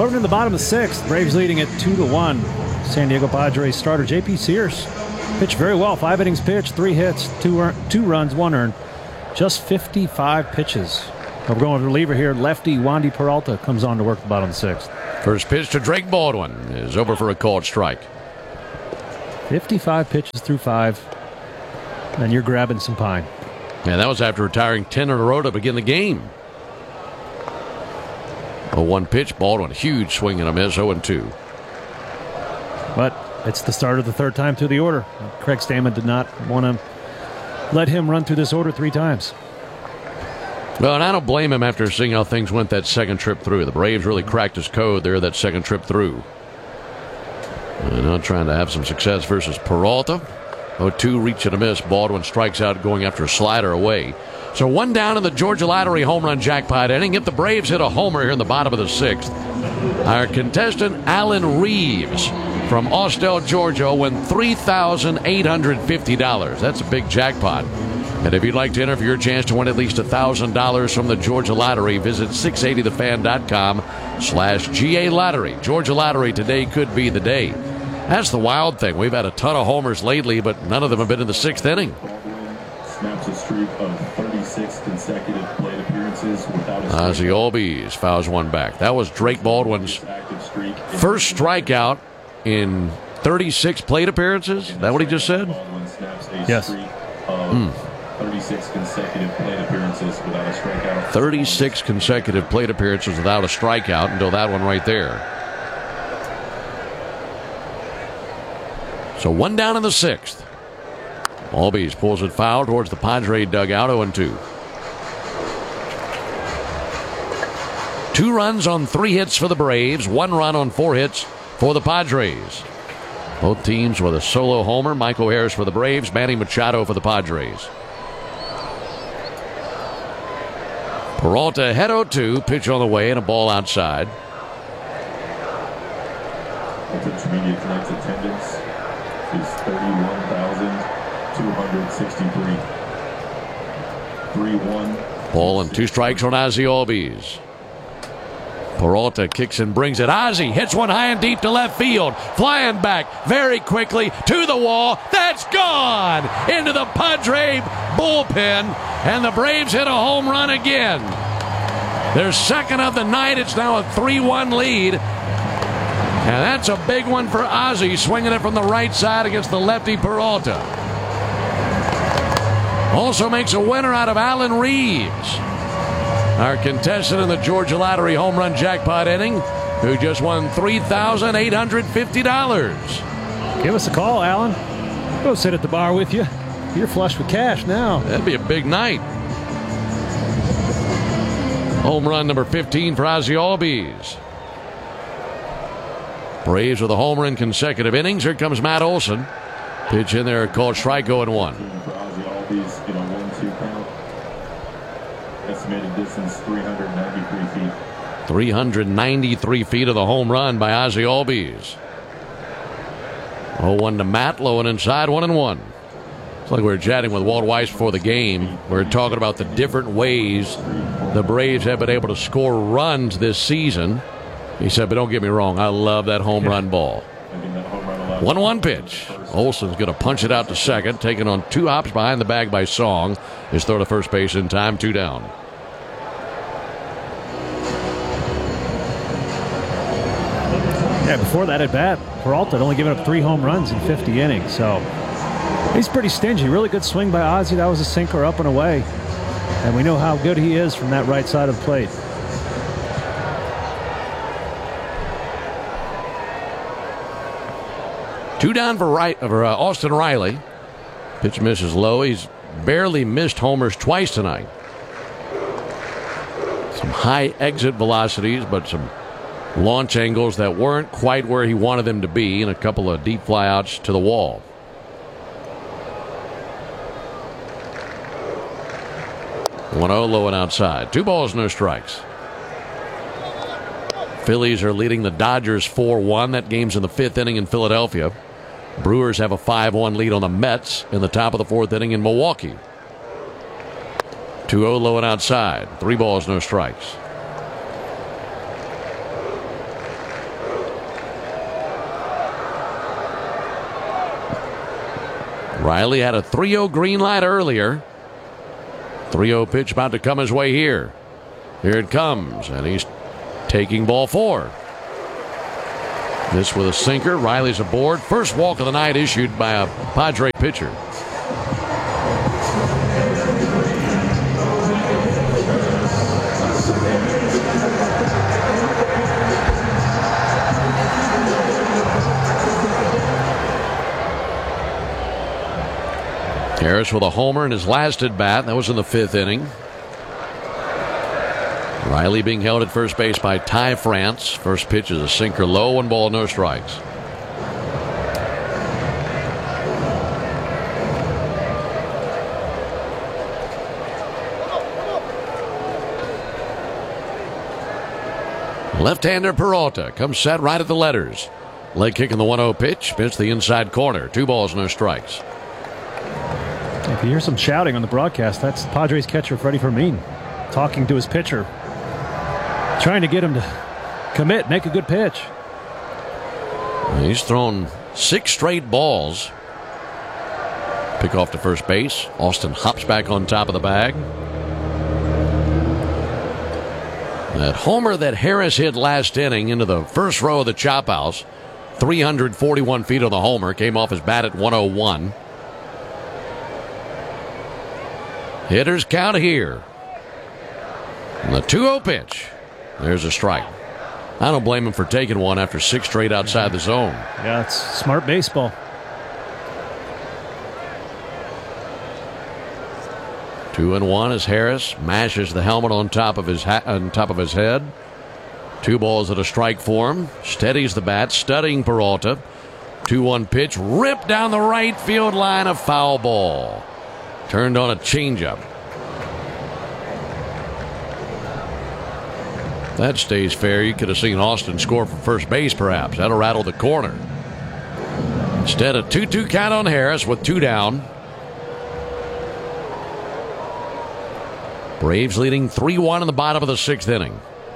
Over in the bottom of the sixth, Braves leading it 2-1. San Diego Padres starter J.P. Sears pitched very well. 5 innings pitched, 3 hits, 2 runs, 1 earned. Just 55 pitches. We're going with reliever here. Lefty Wandy Peralta comes on to work the bottom of the sixth. First pitch to Drake Baldwin is over for a called strike. 55 pitches through 5, and you're grabbing some pine. And that was after retiring 10 in a row to begin the game. A 1 pitch, Baldwin, huge swing and a miss, 0-2. But it's the start of the third time through the order. Craig Stammen did not want to let him run through this order 3 times. Well, and I don't blame him after seeing how things went that second trip through. The Braves really cracked his code there that second trip through. And now trying to have some success versus Peralta. 0-2, reach and a miss. Baldwin strikes out going after a slider away. So 1 down in the Georgia Lottery home run jackpot inning. If the Braves hit a homer here in the bottom of the sixth, our contestant Alan Reeves from Austell, Georgia, will win $3,850. That's a big jackpot. And if you'd like to enter for your chance to win at least $1,000 from the Georgia Lottery, visit 680thefan.com/GA Lottery. Georgia Lottery, today could be the day. That's the wild thing. We've had a ton of homers lately, but none of them have been in the 6th inning. Snaps a streak of 36 consecutive plate appearances without a strikeout. Ozzie Albies fouls 1 back. That was Drake Baldwin's first strikeout in 36 plate appearances. Is that what he just said? Yes. 36 consecutive plate appearances without a strikeout. 36 consecutive plate appearances without a strikeout until that one right there. So 1 down in the 6th. Albies pulls it foul towards the Padre dugout, 0-2. 2 runs on 3 hits for the Braves, 1 run on 4 hits for the Padres. Both teams with a solo homer. Michael Harris for the Braves, Manny Machado for the Padres. Peralta head 0-2, pitch on the way and a ball outside. Intermediate tonight's attendance is 31,263. 3-1. Ball and 2 strikes on Ozzie Albies. Peralta kicks and brings it. Ozzie hits one high and deep to left field. Flying back very quickly to the wall. That's gone into the Padre bullpen. And the Braves hit a home run again. Their second of the night. It's now a 3-1 lead. And that's a big one for Ozzie, swinging it from the right side against the lefty Peralta. Also makes a winner out of Alan Reeves, our contestant in the Georgia Lottery home run jackpot inning, who just won $3,850. Give us a call, Alan. Go sit at the bar with you. You're flush with cash now. That'd be a big night. Home run number 15 for Ozzie Albies. Braves with a homer in consecutive innings. Here comes Matt Olson. Pitch in there called strike, 0-1. For Ozzie Albies in a 1-2 count. Estimated distance 393 feet. 393 feet of the home run by Ozzie Albies. 0-1 to Matt, low and inside, 1-1. It's like we were chatting with Walt Weiss before the game. We were talking about the different ways the Braves have been able to score runs this season. He said, but don't get me wrong, I love that home run ball. 1-1 pitch. Olson's going to punch it out to second, taking on 2 hops behind the bag by Song. His throw to first base in time, 2 down. Yeah, before that at bat, Peralta had only given up 3 home runs in 50 innings, so he's pretty stingy. Really good swing by Ozzie. That was a sinker up and away. And we know how good he is from that right side of the plate. Two down for Austin Riley. Pitch misses low. He's barely missed homers twice tonight. Some high exit velocities, but some launch angles that weren't quite where he wanted them to be, and a couple of deep flyouts to the wall. One 0 low and outside. 2 balls, no strikes. Phillies are leading the Dodgers 4-1. That game's in the 5th inning in Philadelphia. Brewers have a 5-1 lead on the Mets in the top of the 4th inning in Milwaukee. 2-0 low and outside. 3 balls, no strikes. Riley had a 3-0 green light earlier. 3-0 pitch about to come his way here. Here it comes, and he's taking ball 4. This with a sinker. Riley's aboard. First walk of the night issued by a Padre pitcher. Harris with a homer in his last at bat. That was in the 5th inning. Riley being held at first base by Ty France. First pitch is a sinker low, 1 ball, no strikes. Left-hander Peralta comes set right at the letters. Leg kick in the 1-0 pitch. Pitch the inside corner. 2 balls, no strikes. If you hear some shouting on the broadcast, that's Padres catcher Freddie Fermin talking to his pitcher, trying to get him to commit, make a good pitch. He's thrown 6 straight balls. Pick off to first base. Austin hops back on top of the bag. That homer that Harris hit last inning into the first row of the chop house, 341 feet on the homer, came off his bat at 101. Hitters count here. And the 2-0 pitch. There's a strike. I don't blame him for taking one after 6 straight outside the zone. Yeah, it's smart baseball. 2-1 as Harris mashes the helmet on top of his head. 2 balls at a strike for him. Steadies the bat, studying Peralta. 2-1 pitch, ripped down the right field line, a foul ball. Turned on a changeup. That stays fair. You could have seen Austin score from first base, perhaps. That'll rattle the corner. Instead, a 2-2 count on Harris with 2 down. Braves leading 3-1 in the bottom of the 6th inning.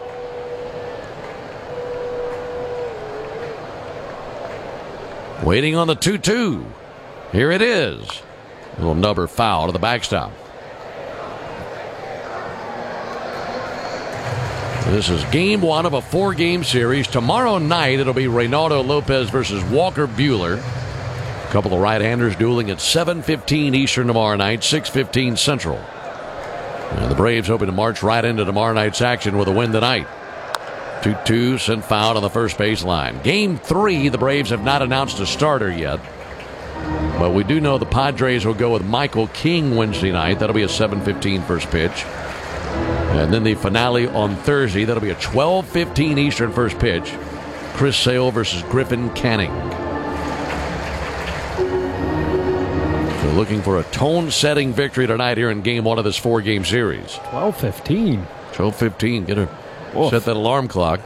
Waiting on the 2-2. Here it is. A little nubber foul to the backstop. This is game 1 of a 4-game series. Tomorrow night it'll be Reynaldo Lopez versus Walker Buehler. A couple of right-handers dueling at 7:15 Eastern tomorrow night, 6:15 Central. And the Braves hoping to march right into tomorrow night's action with a win tonight. 2-2 sent foul on the first base line. Game 3, the Braves have not announced a starter yet. But we do know the Padres will go with Michael King Wednesday night. That'll be a 7:15 first pitch. And then the finale on Thursday. That'll be a 12:15 Eastern first pitch. Chris Sale versus Griffin Canning. So looking for a tone-setting victory tonight here in game 1 of this 4-game series. 12:15. 12:15. Get her. Set that alarm clock.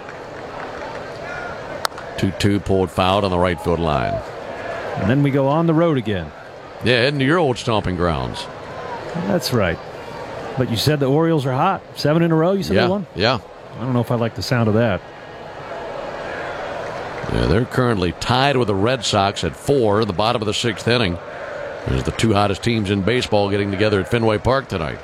2-2 pulled foul on the right field line. And then we go on the road again. Yeah, into your old stomping grounds. That's right. But you said the Orioles are hot. 7 in a row, you said they won? Yeah. I don't know if I like the sound of that. Yeah, they're currently tied with the Red Sox at 4 in the bottom of the 6th inning. There's the 2 hottest teams in baseball getting together at Fenway Park tonight.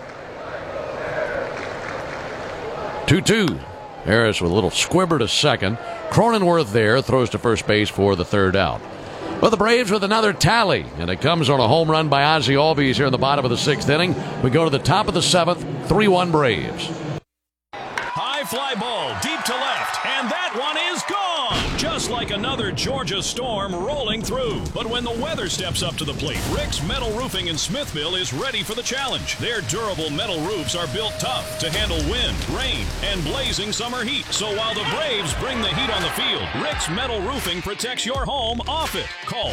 2-2. Harris with a little squibber to second. Cronenworth there throws to first base for the 3rd out. Well, the Braves with another tally, and it comes on a home run by Ozzie Albies here in the bottom of the 6th inning. We go to the top of the 7th, 3-1 Braves. High fly ball deep to left, and that one is gone. Just like another Georgia storm rolling through. But when the weather steps up to the plate, Rick's Metal Roofing in Smithville is ready for the challenge. Their durable metal roofs are built tough to handle wind, rain, and blazing summer heat. So while the Braves bring the heat on the field, Rick's Metal Roofing protects your home off it. Call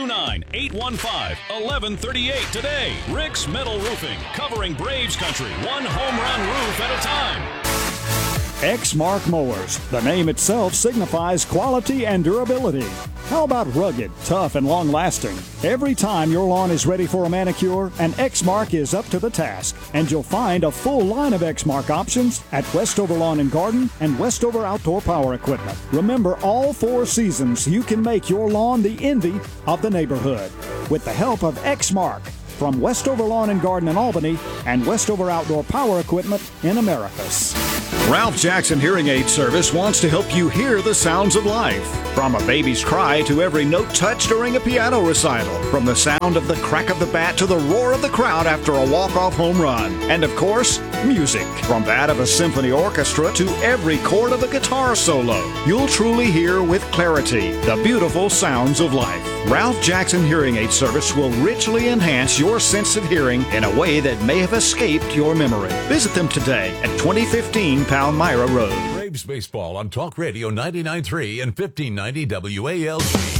229-815-1138 today. Rick's Metal Roofing, covering Braves country, one home run roof at a time. Exmark Mowers. The name itself signifies quality and durability. How about rugged, tough, and long-lasting? Every time your lawn is ready for a manicure, an Exmark is up to the task. And you'll find a full line of Exmark options at Westover Lawn and Garden and Westover Outdoor Power Equipment. Remember, all 4 seasons, you can make your lawn the envy of the neighborhood with the help of Exmark from Westover Lawn and Garden in Albany and Westover Outdoor Power Equipment in Americus. Ralph Jackson Hearing Aid Service wants to help you hear the sounds of life. From a baby's cry to every note touched during a piano recital. From the sound of the crack of the bat to the roar of the crowd after a walk-off home run. And of course, music. From that of a symphony orchestra to every chord of a guitar solo. You'll truly hear with clarity the beautiful sounds of life. Ralph Jackson Hearing Aid Service will richly enhance your sense of hearing in a way that may have escaped your memory. Visit them today at 2015 Palmyra Road. Braves baseball on Talk Radio 99.3 and 1590 WALG.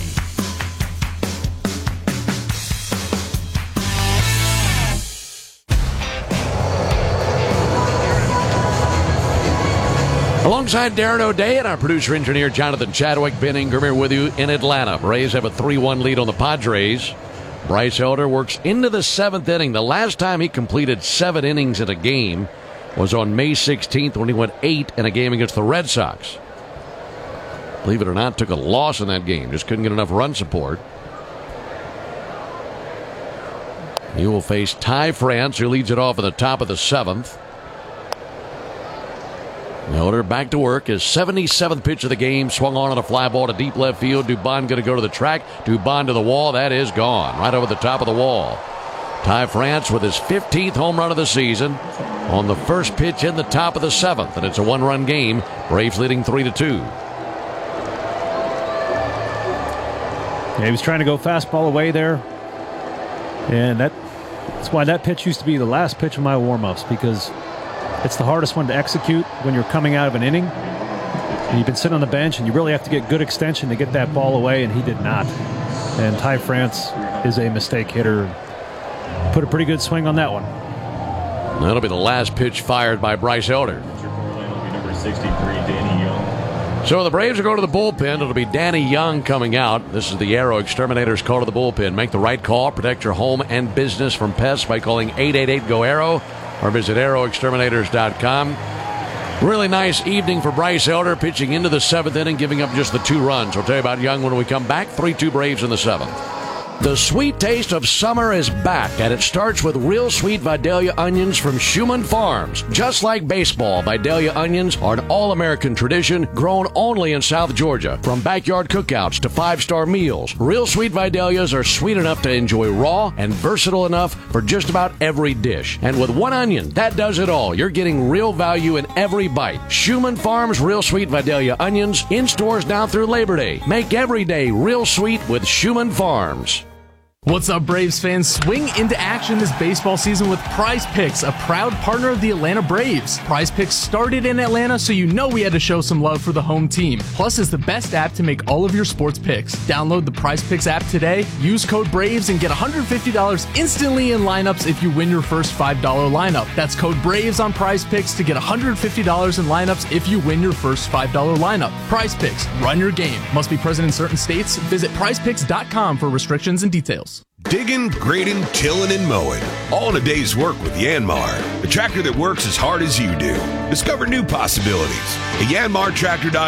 Alongside Darren O'Day and our producer-engineer Jonathan Chadwick, Ben Ingram here with you in Atlanta. Braves have a 3-1 lead on the Padres. Bryce Elder works into the 7th inning. The last time he completed 7 innings in a game was on May 16th when he went 8 in a game against the Red Sox. Believe it or not, took a loss in that game. Just couldn't get enough run support. He will face Ty France, who leads it off at the top of the 7th. Elder back to work. His 77th pitch of the game, swung on a fly ball to deep left field. Dubon going to go to the track. Dubon to the wall. That is gone. Right over the top of the wall. Ty France with his 15th home run of the season on the first pitch in the top of the 7th. And it's a 1-run game. Braves leading 3-2. Yeah, he was trying to go fastball away there. And that's why that pitch used to be the last pitch of my warm-ups, because it's the hardest one to execute when you're coming out of an inning. And you've been sitting on the bench, and you really have to get good extension to get that ball away, and he did not. And Ty France is a mistake hitter. Put a pretty good swing on that one. That'll be the last pitch fired by Bryce Elder. Number 63, Danny Young. So the Braves are going to the bullpen. It'll be Danny Young coming out. This is the Aero Exterminators call to the bullpen. Make the right call. Protect your home and business from pests by calling 888-GO-AERO. Or visit aeroexterminators.com. Really nice evening for Bryce Elder, pitching into the 7th inning, giving up just the 2 runs. We'll tell you about Young when we come back. 3-2 Braves in the 7th. The sweet taste of summer is back, and it starts with real sweet Vidalia onions from Schumann Farms. Just like baseball, Vidalia onions are an all-American tradition grown only in South Georgia. From backyard cookouts to 5-star meals, real sweet Vidalias are sweet enough to enjoy raw and versatile enough for just about every dish. And with 1 onion, that does it all. You're getting real value in every bite. Schumann Farms Real Sweet Vidalia onions in stores now through Labor Day. Make every day real sweet with Schumann Farms. What's up, Braves fans? Swing into action this baseball season with Prize Picks, a proud partner of the Atlanta Braves. Prize Picks started in Atlanta, so you know we had to show some love for the home team. Plus, is the best app to make all of your sports picks. Download the Prize Picks app today, use code BRAVES, and get $150 instantly in lineups if you win your first $5 lineup. That's code BRAVES on Prize Picks to get $150 in lineups if you win your first $5 lineup. Prize Picks, run your game. Must be present in certain states. Visit prizepicks.com for restrictions and details. Digging, grading, tilling, and mowing. All in a day's work with Yanmar, the tractor that works as hard as you do. Discover new possibilities at yanmartractor.com.